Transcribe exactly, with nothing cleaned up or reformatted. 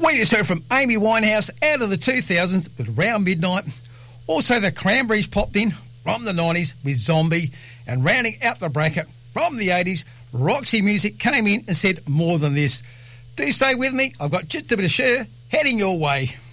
We just heard from Amy Winehouse out of the two thousands with Round Midnight. Also, the Cranberries popped in from the nineties with Zombie. And rounding out the bracket from the eighties, Roxy Music came in and said More Than This. Do stay with me. I've got just a bit of Cher heading your way.